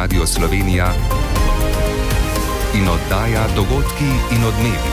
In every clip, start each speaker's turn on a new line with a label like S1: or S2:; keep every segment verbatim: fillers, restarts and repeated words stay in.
S1: Radio Slovenija in oddaja Dogodki in odmevi.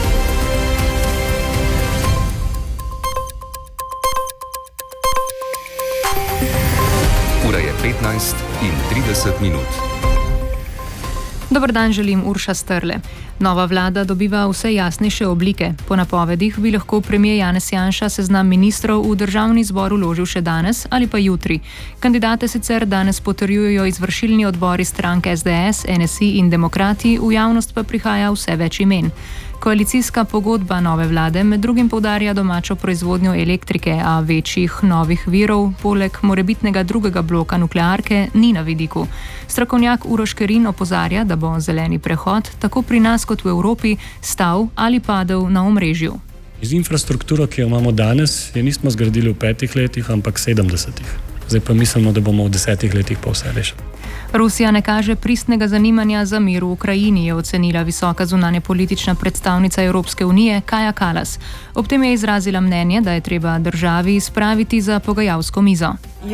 S1: Ura je petnajst in trideset minut.
S2: Dober dan, želim Urša Strle. Nova vlada dobiva vse jasnejše oblike. Po napovedih bi lahko premier Janez Janša seznam ministrov v državni zbor vložil še danes ali pa jutri. Kandidate sicer danes potrjujejo izvršilni odbori strank S D S, N S I in Demokrati, v javnost pa prihaja vse več imen. Koalicijska pogodba nove vlade med drugim poudarja domačo proizvodnjo elektrike, a večjih novih virov, poleg morebitnega drugega bloka nuklearke, ni na vidiku. Strokovnjak Uroš Kerin opozarja, da bo zeleni prehod tako pri nas kot v Evropi stal ali padel na omrežju.
S3: Z infrastrukturo, ki jo imamo danes, je nismo zgradili v petih letih, ampak sedemdesetih. Zdaj pa mislimo, da bomo v desetih letih pa vse rešili.
S2: Rusija ne kaže pristnega zanimanja za mir v Ukrajini, je ocenila visoka zunanjepolitična predstavnica Evropske unije Kaja Kallas. Ob tem je izrazila mnenje, da je treba državi spraviti za pogajalsko mizo.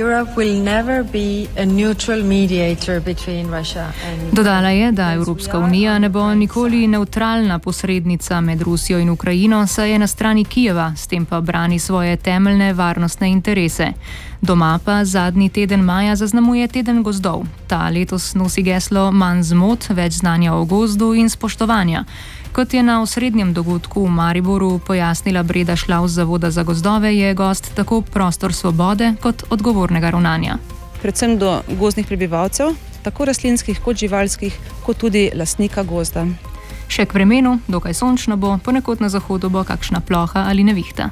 S2: Dodala je, da Evropska unija ne bo nikoli nevtralna posrednica med Rusijo in Ukrajino, saj je na strani Kijeva, s tem pa brani svoje temeljne varnostne interese. Doma pa zadnji teden maja zaznamuje teden gozdov. Ta letos nosi geslo Manj zmot, več znanja o gozdu in spoštovanja. Kot je na osrednjem dogodku v Mariboru pojasnila Breda Šlaus z Zavoda za gozdove, je gozd tako prostor svobode kot odgovornega ravnanja.
S4: Predvsem do gozdnih prebivalcev, tako rastlinskih kot živalskih, kot tudi lastnika gozda.
S2: Še k vremenu, dokaj sončno bo, ponekod na zahodu bo kakšna ploha ali nevihta.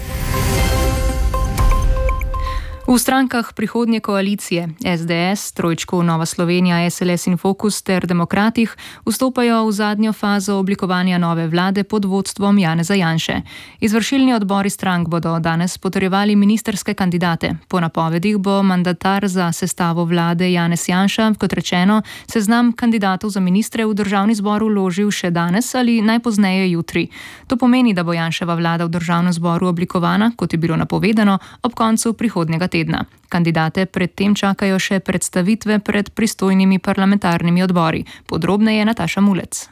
S2: V strankah prihodnje koalicije S D S, trojčku Nova Slovenija, S L S in Fokus ter Demokratih vstopajo v zadnjo fazo oblikovanja nove vlade pod vodstvom Janeza Janše. Izvršilni odbori strank bodo danes potrjevali ministerske kandidate. Po napovedih bo mandatar za sestavo vlade Janez Janša, kot rečeno, seznam kandidatov za ministre v državni zbor vložil še danes ali najpozneje jutri. To pomeni, da bo Janševa vlada v državnem zboru oblikovana, kot je bilo napovedano, ob koncu prihodnjega tedna. Kandidate predtem čakajo še predstavitve pred pristojnimi parlamentarnimi odbori. Podrobneje Nataša Mulec.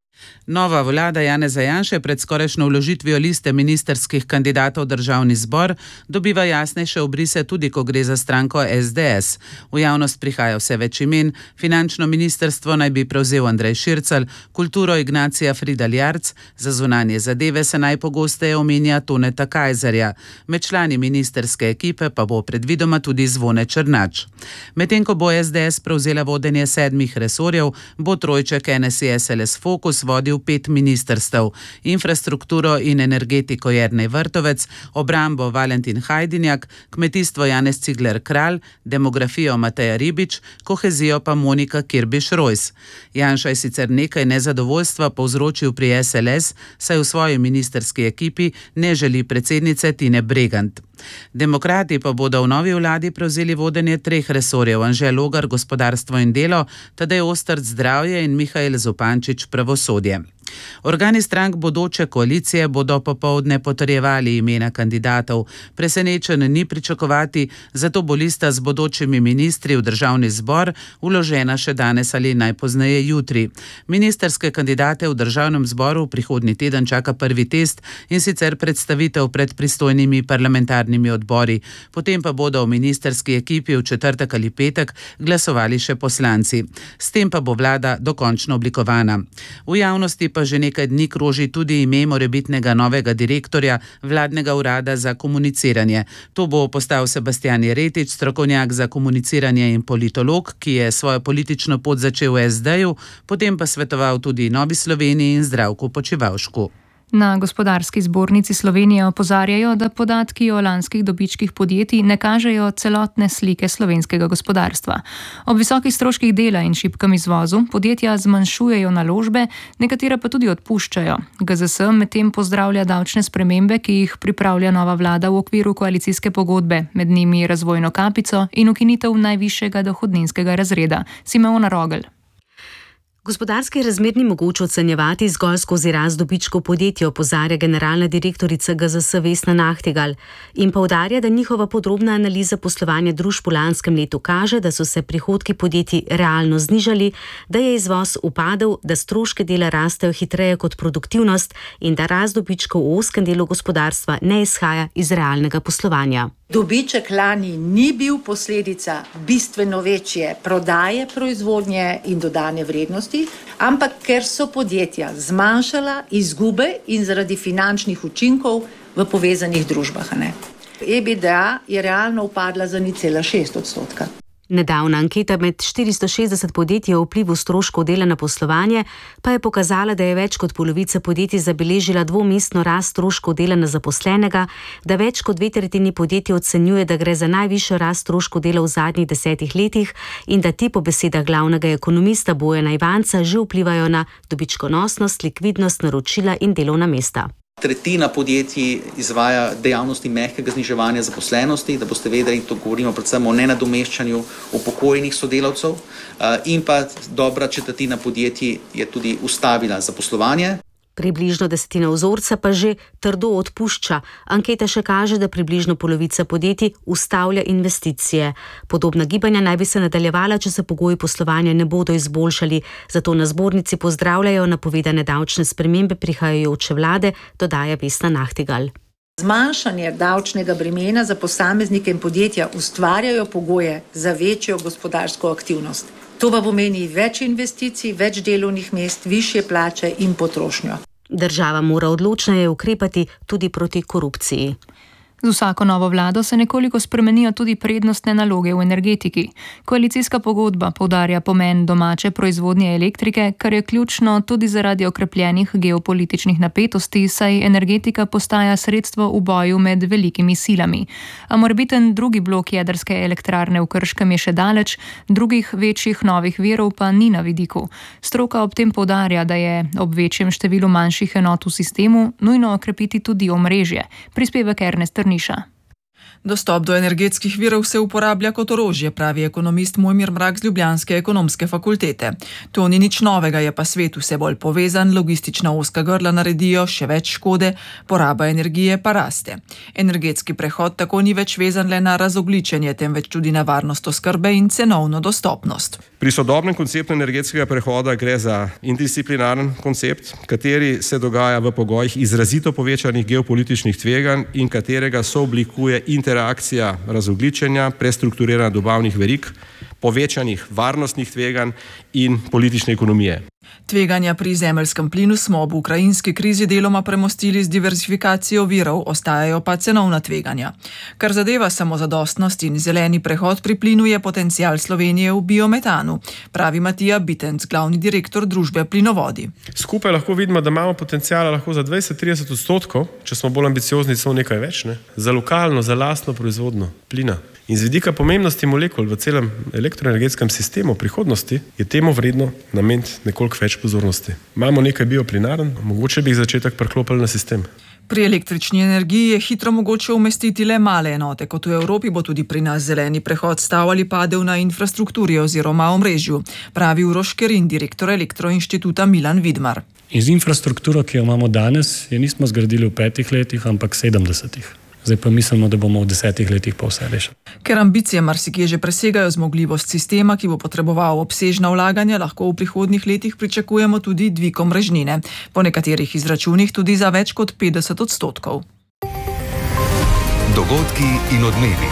S5: Nova vlada Janeza Janše pred skorajšnjo vložitvijo liste ministerskih kandidatov v državni zbor dobiva jasnejše obrise tudi, ko gre za stranko S D S. V javnost prihaja vse več imen, finančno ministrstvo naj bi prevzel Andrej Šircelj, kulturo Ignacija Fridl Jarc, za zunanje zadeve se najpogosteje omenja Toneta Kajzerja. Med člani ministerske ekipe pa bo predvidoma tudi Zvone Černač. Medtem ko bo S D S prevzela vodenje sedmih resorjev, bo trojček N S I S L S Fokus vodil pet ministrstev: infrastrukturo in energetiko Jernej Vrtovec, obrambo Valentin Hajdinjak, kmetijstvo Janez Cigler Kralj, demografijo Mateja Ribič, kohezijo pa Monika Kirbiš Rojs. Janša je sicer nekaj nezadovoljstva povzročil pri S L S, saj v svoji ministerski ekipi ne želi predsednice Tine Bregant. Demokrati pa bodo v novi vladi prevzeli vodenje treh resorjev: Anže Logar, gospodarstvo in delo, Tadej Ostrc, zdravje in Mihael Zupančič, pravosodje. Organi strank bodoče koalicije bodo popoldne potrjevali imena kandidatov. Presenečen ni pričakovati, zato bo lista z bodočimi ministri v državni zbor vložena še danes ali najpozneje jutri. Ministerske kandidate v državnem zboru prihodnji teden čaka prvi test, in sicer predstavitev pred pristojnimi parlamentarnimi odbori. Potem pa bodo v ministerski ekipi v četrtek ali petek glasovali še poslanci. S tem pa bo vlada dokončno oblikovana. V javnosti pa že nekaj dni kroži tudi ime morebitnega novega direktorja vladnega urada za komuniciranje. To bo postal Sebastijan Jeretič, strokovnjak za komuniciranje in politolog, ki je svojo politično pot začel v S D-ju, potem pa svetoval tudi Novi Sloveniji in Zdravku Počivalšku.
S2: Na Gospodarski zbornici Slovenije opozarjajo, da podatki o lanskih dobičkih podjetij ne kažejo celotne slike slovenskega gospodarstva. Ob visokih stroških dela in šibkem izvozu podjetja zmanjšujejo naložbe, nekatera pa tudi odpuščajo. G Z S medtem pozdravlja davčne spremembe, ki jih pripravlja nova vlada v okviru koalicijske pogodbe, med njimi razvojno kapico in ukinitev najvišjega dohodninskega razreda. Simona Rogelj.
S6: Gospodarski razmer ni mogoče ocenjevati zgolj skozi rast dobičkov podjetja, opozarja generalna direktorica G Z S Vesna Nahtigal in poudarja, da njihova podrobna analiza poslovanja družb v lanskem letu kaže, da so se prihodki podjetij realno znižali, da je izvoz upadel, da stroške dela rastejo hitreje kot produktivnost in da rast dobičkov v ozkem delu gospodarstva ne izhaja iz realnega poslovanja.
S7: Dobiček lani ni bil posledica bistveno večje prodaje proizvodnje in dodane vrednosti, ampak ker so podjetja zmanjšala izgube in zaradi finančnih učinkov v povezanih družbah. Ne? E B D A je realno upadla za nič cela šest odstotka.
S6: Nedavna anketa med štiristo šestdeset podjetij o vplivu stroškov dela na poslovanje pa je pokazala, da je več kot polovica podjetij zabeležila dvomestno rast stroškov dela na zaposlenega, da več kot dve tretjini podjetij ocenjuje, da gre za najvišjo rast stroškov dela v zadnjih desetih letih in da ti po besedah glavnega ekonomista Bojana Ivanca že vplivajo na dobičkonosnost, likvidnost, naročila in delovna mesta.
S8: Tretjina podjetij izvaja dejavnosti mehkega zniževanja zaposlenosti, da boste vedeli, to govorimo predvsem o nenadomeščanju upokojenih sodelavcev, in pa dobra četrtina podjetij je tudi ustavila zaposlovanje.
S6: Približno desetina vzorca pa že trdo odpušča. Anketa še kaže, da približno polovica podjetij ustavlja investicije. Podobna gibanja naj bi se nadaljevala, če se pogoji poslovanja ne bodo izboljšali. Zato na zbornici pozdravljajo napovedane davčne spremembe prihajajoče vlade, dodaja Vesna Nahtigal.
S7: Zmanjšanje davčnega bremena za posameznike in podjetja ustvarjajo pogoje za večjo gospodarsko aktivnost. To pa pomeni več investicij, več delovnih mest, višje plače in potrošnjo.
S6: Država mora odločneje ukrepati tudi proti korupciji.
S2: Z vsako novo vlado se nekoliko spremenijo tudi prednostne naloge v energetiki. Koalicijska pogodba poudarja pomen domače proizvodnje elektrike, kar je ključno tudi zaradi okrepljenih geopolitičnih napetosti, saj energetika postaja sredstvo v boju med velikimi silami. A morebiten drugi blok jedrske elektrarne v Krškem je še daleč, drugih večjih novih virov pa ni na vidiku. Stroka ob tem poudarja, da je ob večjem številu manjših enot v sistemu nujno okrepiti tudi omrežje. Prispevek Ernest Trniša.
S9: Dostop do energetskih virov se uporablja kot orožje, pravi ekonomist Mojmir Mrak z ljubljanske ekonomske fakultete. To ni nič novega, je pa svet vse bolj povezan, logistična ozka grla naredijo še več škode, poraba energije pa raste. Energetski prehod tako ni več vezan le na razogličenje, temveč tudi na varnost oskrbe in cenovno dostopnost.
S10: Pri sodobnem konceptu energetskega prehoda gre za interdisciplinaren koncept, kateri se dogaja v pogojih izrazito povečanih geopolitičnih tveganj in katerega sooblikuje interakcija razogličenja, prestrukturiranja dobavnih verig, povečanih varnostnih tveganj in politične ekonomije.
S9: Tveganja pri zemeljskem plinu smo ob ukrajinski krizi deloma premostili z diverzifikacijo virov, ostajajo pa cenovna tveganja. Kar zadeva samozadostnost in zeleni prehod pri plinu, je potencial Slovenije v biometanu, pravi Matija Bitenc, glavni direktor družbe Plinovodi.
S11: Skupaj lahko vidimo, da imamo potenciala lahko za dvajset do trideset odstotkov, če smo bolj ambiciozni, samo nekaj več, ne? Za lokalno, za lastno proizvodno plina. In z vidika pomembnosti molekul v celem elektroenergetskem sistemu prihodnosti je temu vredno nameniti nekoliko več pozornosti. Imamo nekaj bioplinarn, mogoče bi jih začetek priklopili na sistem.
S9: Pri električni energiji je hitro mogoče umestiti le male enote, kot v Evropi bo tudi pri nas zeleni prehod stal ali padel na infrastrukturi oziroma omrežju, pravi Uroš Kerin, direktor Elektroinštituta Milan Vidmar.
S3: In z infrastrukturo, ki jo imamo danes, je nismo zgradili v petih letih, ampak sedemdesetih. Zdaj pa mislimo, da bomo v desetih letih pa vse rešili.
S9: Ker ambicije marsikje že presegajo zmogljivost sistema, ki bo potreboval obsežna vlaganja, lahko v prihodnjih letih pričakujemo tudi dvig omrežnine. Po nekaterih izračunih tudi za več kot petdeset odstotkov.
S1: Dogodki in odmevi.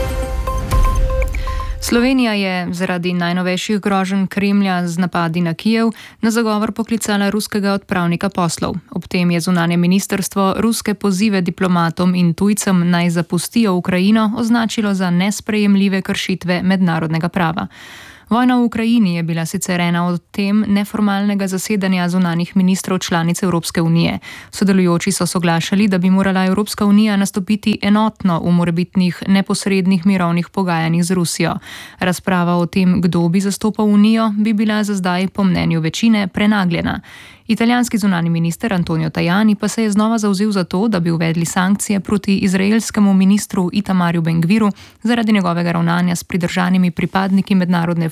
S2: Slovenija je zaradi najnovejših groženj Kremlja z napadi na Kijev na zagovor poklicala ruskega odpravnika poslov. Ob tem je zunanje ministrstvo ruske pozive diplomatom in tujcem naj zapustijo Ukrajino označilo za nesprejemljive kršitve mednarodnega prava. Vojna v Ukrajini je bila sicer ena od tem neformalnega zasedanja zunanjih ministrov članic Evropske unije. Sodelujoči so soglašali, da bi morala Evropska unija nastopiti enotno v morebitnih neposrednih mirovnih pogajanjih z Rusijo. Razprava o tem, kdo bi zastopal unijo, bi bila za zdaj po mnenju večine prenagljena. Italijanski zunani minister Antonio Tajani pa se je znova zavzel za to, da bi uvedli sankcije proti izraelskemu ministru Itamarju Ben Gviru zaradi njegovega ravnanja s pridržanimi pripadniki mednarodne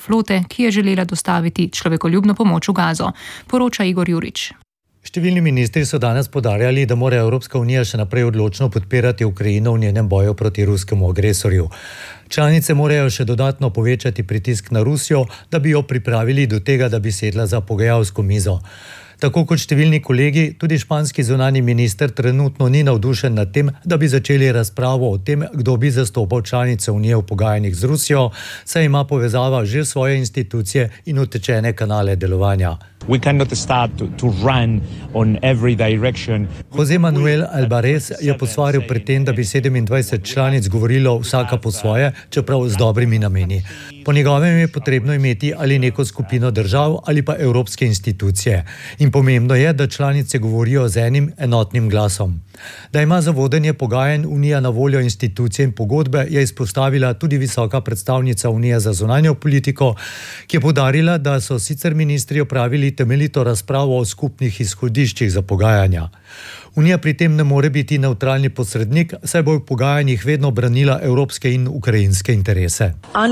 S2: flote, ki je želela dostaviti človekoljubno pomoč v Gazo, poroča Igor Jurič.
S12: Številni ministri so danes poudarjali, da mora Evropska unija še naprej odločno podpirati Ukrajino v njenem boju proti ruskemu agresorju. Članice morajo še dodatno povečati pritisk na Rusijo, da bi jo pripravili do tega, da bi sedla za pogajalsko mizo. Tako kot številni kolegi, tudi španski zunanji minister trenutno ni navdušen nad tem, da bi začeli razpravo o tem, kdo bi zastopal članice unije v pogajanjih z Rusijo, saj ima povezava že svoje institucije in utečene kanale delovanja.
S13: We cannot start to, to run on every direction.
S12: Jose Manuel Alvarez je posvaril pred tem, da bi sedemindvajset članic govorilo vsaka po svoje, čeprav z dobrimi nameni. Po njegovem je potrebno imeti ali neko skupino držav ali pa evropske institucije. In pomembno je, da članice govorijo z enim enotnim glasom. Da ima za vodenje pogajanj Unija na voljo institucije in pogodbe, je izpostavila tudi visoka predstavnica Unije za zunanjo politiko, ki je poudarila, da so sicer ministri opravili temeljito razpravo o skupnih izhodiščih za pogajanja. Unija pri tem ne more biti nevtralni posrednik, saj bo v pogajanjih vedno branila evropske in ukrajinske interese.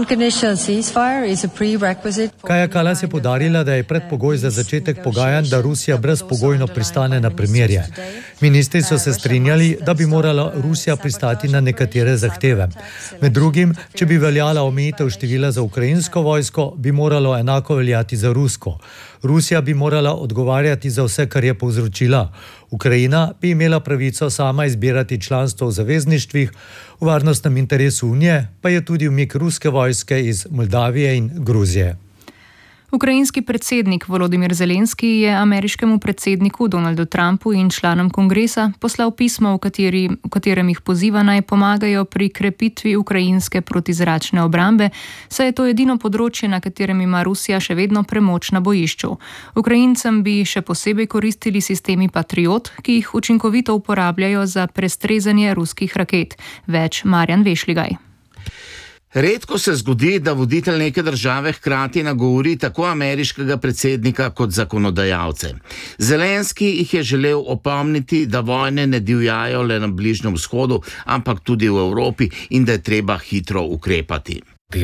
S12: Kaja Kallas je poudarila, da je predpogoj za začetek pogajanj, da Rusija brezpogojno pristane na premirje. Ministri so se strinjali, da bi morala Rusija pristati na nekatere zahteve. Med drugim, če bi veljala omejitev števila za ukrajinsko vojsko, bi moralo enako veljati za rusko. Rusija bi morala odgovarjati za vse, kar je povzročila. Ukrajina bi imela pravico sama izbirati članstvo v zavezništvih, v varnostnem interesu Unije pa je tudi umik ruske vojske iz Moldavije in Gruzije.
S2: Ukrajinski predsednik Volodimir Zelenski je ameriškemu predsedniku Donaldu Trumpu in članom kongresa poslal pismo, v, kateri, v katerem jih poziva naj pomagajo pri krepitvi ukrajinske protizračne obrambe, saj je to edino področje, na katerem ima Rusija še vedno premoč na bojišču. Ukrajincem bi še posebej koristili sistemi Patriot, ki jih učinkovito uporabljajo za prestrezanje ruskih raket. Več Marjan Vešligaj.
S14: Redko se zgodi, da voditelj neke države hkrati nagovori tako ameriškega predsednika kot zakonodajalce. Zelenski jih je želel opomniti, da vojne ne divjajo le na Bližnjem vzhodu, ampak tudi v Evropi in da je treba hitro ukrepati.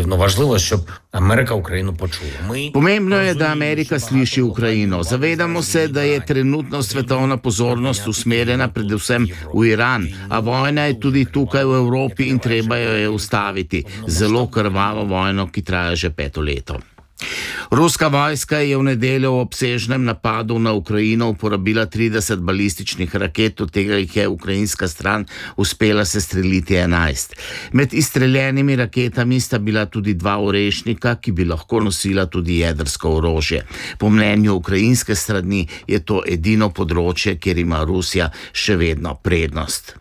S14: Pomembno je, da Amerika sliši Ukrajino. Zavedamo se, da je trenutno svetovna pozornost usmerjena predvsem v Iran, a vojna je tudi tukaj v Evropi in treba jo je ustaviti. Zelo krvavo vojno, ki traja že peto leto. Ruska vojska je v nedeljo v obsežnem napadu na Ukrajino uporabila trideset balističnih raket, od tega jih je ukrajinska stran uspela sestreliti enajst. Med izstreljenimi raketami sta bila tudi dva orešnika, ki bi lahko nosila tudi jedrsko orožje. Po mnenju ukrajinske strani je to edino področje, kjer ima Rusija še vedno prednost.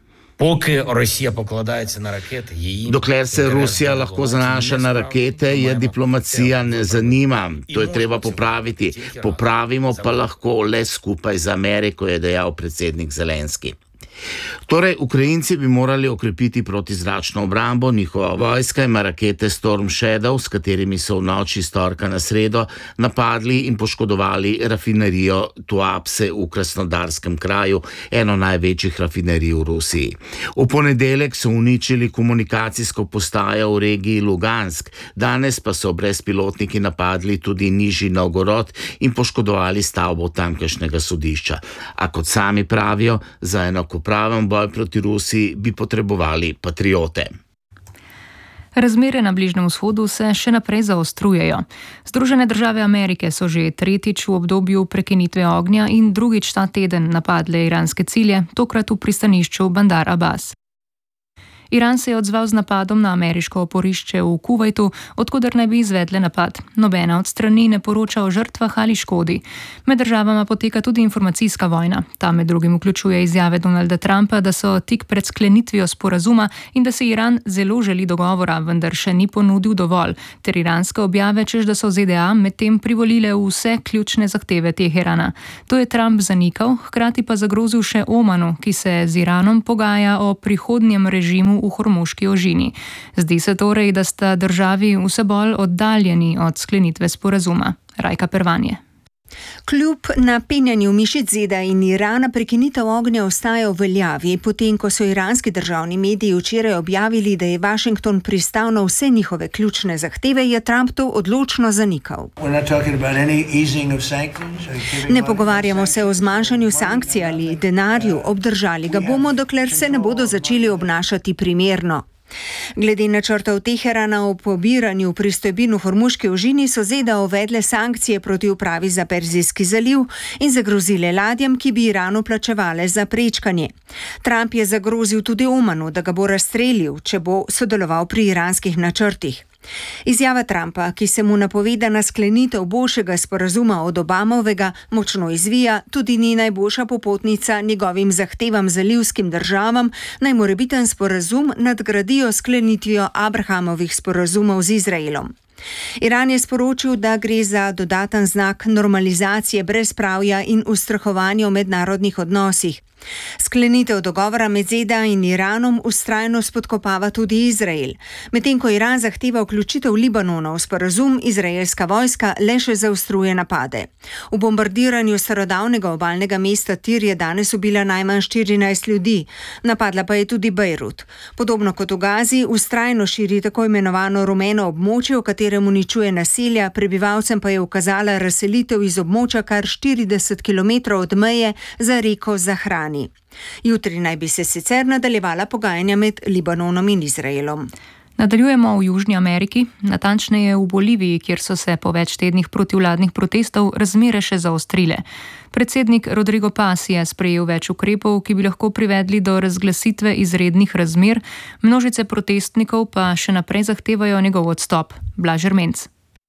S14: Dokler se Rusija lahko zanaša na rakete, je diplomacija ne zanima. To je treba popraviti. Popravimo pa lahko le skupaj z Ameriko, je dejal predsednik Zelenski. Torej, Ukrajinci bi morali okrepiti protizračno obrambo, njihova vojska ima rakete Storm Shadow, s katerimi so v noči s torka na sredo napadli in poškodovali rafinerijo Tuapse v Krasnodarskem kraju, eno največjih rafinerij v Rusiji. V ponedeljek so uničili komunikacijsko postajo v regiji Lugansk, danes pa so brezpilotniki napadli tudi Nižji Novgorod in poškodovali stavbo tamkajšnjega sodišča. A kot sami pravijo, za enakopraven boj proti Rusiji bi potrebovali patriote.
S2: Razmere na Bližnjem vzhodu se še naprej zaostrujejo. Združene države Amerike so že tretjič v obdobju prekinitve ognja in drugič ta teden napadle iranske cilje, tokrat v pristanišču Bandar Abbas. Iran se je odzval z napadom na ameriško oporišče v Kuvajtu, odkuder naj bi izvedle napad. Nobena od strani ne poroča o žrtvah ali škodi. Med državama poteka tudi informacijska vojna. Ta med drugim vključuje izjave Donalda Trumpa, da so tik pred sklenitvijo sporazuma in da se Iran zelo želi dogovora, vendar še ni ponudil dovolj, ter iranske objave, češ da so Z D A medtem privolile v vse ključne zahteve Teherana. To je Trump zanikal, hkrati pa zagrozil še Omanu, ki se z Iranom pogaja o prihodnjem režimu v Hormuški ožini. Zdi se torej, da sta državi vse bolj oddaljeni od sklenitve sporazuma. Rajka Pervanje.
S15: Kljub napenjanju mišic Z D A in Irana prekinitev ognja ostaja v veljavi, potem ko so iranski državni mediji včeraj objavili, da je Washington pristal na vse njihove ključne zahteve, je Trump to odločno zanikal. Ne pogovarjamo se o zmanjšanju sankcij ali denarju, obdržali ga bomo, dokler se ne bodo začeli obnašati primerno. Glede načrtov Teherana o pobiranju pristojbin v Hormuški ožini so Z D A uvedle sankcije proti upravi za Perzijski zaliv in zagrozile ladjem, ki bi Iranu plačevale za prečkanje. Trump je zagrozil tudi Omanu, da ga bo razstrelil, če bo sodeloval pri iranskih načrtih. Izjava Trumpa, ki se mu napovedana sklenitev boljšega sporazuma od Obamovega, močno izvija, tudi ni najboljša popotnica njegovim zahtevam zalivskim državam, naj morebiten sporazum nadgradijo sklenitvijo Abrahamovih sporazumov z Izraelom. Iran je sporočil, da gre za dodaten znak normalizacije brezpravja in ustrahovanja v mednarodnih odnosih. Sklenitev dogovora med Z D A in Iranom vztrajno spodkopava tudi Izrael. Medtem ko Iran zahteva vključitev Libanona v sporazum, izraelska vojska le še zaostruje napade. V bombardiranju starodavnega obalnega mesta Tir je danes ubila najmanj štirinajst ljudi, napadla pa je tudi Bejrut. Podobno kot v Gazi, vztrajno širi tako imenovano rumeno območje, v katerem uničuje naselja, prebivalcem pa je ukazala razselitev iz območja kar štirideset kilometrov od meje za reko Zahrani. Jutri naj bi se sicer nadaljevala pogajanja med Libanonom in Izraelom.
S2: Nadaljujemo v Južni Ameriki, natančneje v Boliviji, kjer so se po več tednih protivladnih protestov razmere še zaostrile. Predsednik Rodrigo Paz je sprejel več ukrepov, ki bi lahko privedli do razglasitve izrednih razmer, množice protestnikov pa še naprej zahtevajo njegov odstop. Blaž Ermenc.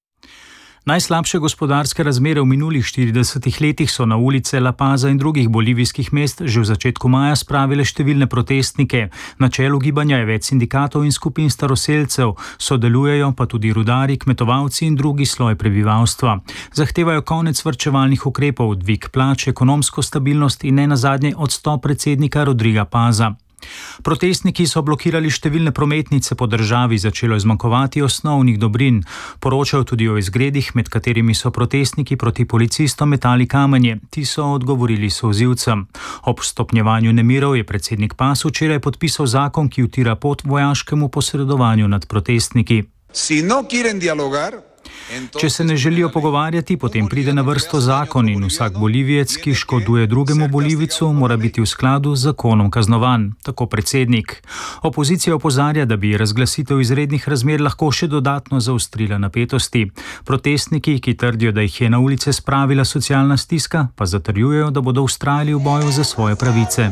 S16: Najslabše gospodarske razmere v minulih štiridesetih letih so na ulice La Paza in drugih bolivijskih mest že v začetku maja spravile številne protestnike. Na čelu gibanja je več sindikatov in skupin staroselcev, sodelujejo pa tudi rudari, kmetovalci in drugi sloj prebivalstva. Zahtevajo konec varčevalnih ukrepov, dvig plač, ekonomsko stabilnost in nenazadnje odstop predsednika Rodriga Paza. Protestniki so blokirali številne prometnice po državi, začelo je zmanjkovati osnovnih dobrin. Poročajo tudi o izgredih, med katerimi so protestniki proti policistom metali kamenje. Ti so odgovorili solzivcem. Ob stopnjevanju nemirov je predsednik Paz včeraj podpisal zakon, ki utira pot vojaškemu posredovanju nad protestniki.
S17: Si no quieren dialogar,
S16: Če se ne želijo pogovarjati, potem pride na vrsto zakon in vsak Bolivijec, ki škoduje drugemu Bolivijcu, mora biti v skladu z zakonom kaznovan, tako predsednik. Opozicija opozarja, da bi razglasitev izrednih razmer lahko še dodatno zaostrila napetosti. Protestniki, ki trdijo, da jih je na ulice spravila socialna stiska, pa zatrjujejo, da bodo vztrajali v boju za svoje pravice.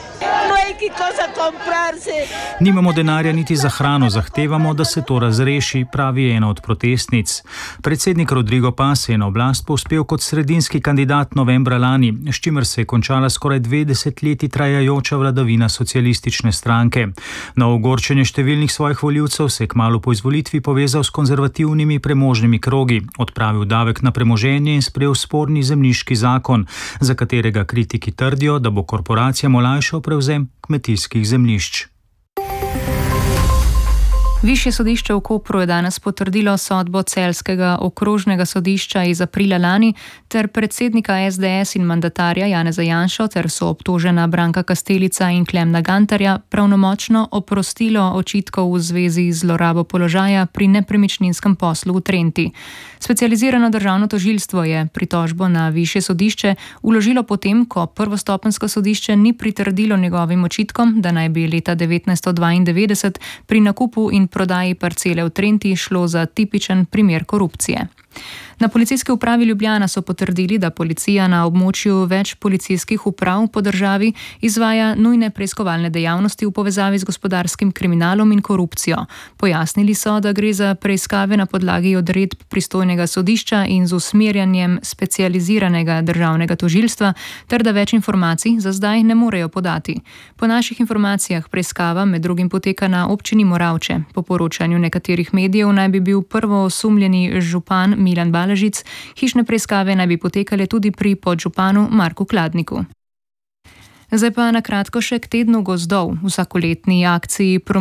S16: Nimamo denarja niti za hrano, zahtevamo, da se to razreši, pravi ena od protestnic. Predsednik Rodrigo Paz je na oblast povzpel kot sredinski kandidat novembra lani, s čimer se je končala skoraj dve desetletji trajajoča vladavina socialistične stranke. Na ogorčenje številnih svojih volivcev se je kmalu po izvolitvi povezal s konzervativnimi premožnimi krogi, odpravil davek na premoženje in sprejel sporni zemljiški zakon, za katerega kritiki trdijo, da bo korporacijam olajšal prevzem kmetijskih zemljišč.
S2: Višje sodišče v Kopru je danes potrdilo sodbo celjskega okrožnega sodišča iz aprila lani ter predsednika S D S in mandatarja Janeza Janšo ter soobtožena Branka Kastelica in Klemna Gantarja pravnomočno oprostilo očitkov v zvezi z zlorabo položaja pri nepremičninskem poslu v Trenti. Specializirano državno tožilstvo je pritožbo na višje sodišče vložilo potem, ko prvostopenjsko sodišče ni pritrdilo njegovim očitkom, da naj bi leta devetnajststo dvaindevetdeset pri nakupu in prodaji parcele v Trenti šlo za tipičen primer korupcije. Na policijski upravi Ljubljana so potrdili, da policija na območju več policijskih uprav po državi izvaja nujne preiskovalne dejavnosti v povezavi z gospodarskim kriminalom in korupcijo. Pojasnili so, da gre za preiskave na podlagi odredb pristojnega sodišča in z usmerjanjem specializiranega državnega tožilstva, ter da več informacij za zdaj ne morejo podati. Po naših informacijah preiskava med drugim poteka na občini Moravče. Po poročanju nekaterih medijev naj bi bil prvo osumljeni župan Milan Balažic, hišne preiskave naj bi potekale tudi pri podžupanu Marku Kladniku. Zdaj pa na kratko še k tednu gozdov, vsakoletni akciji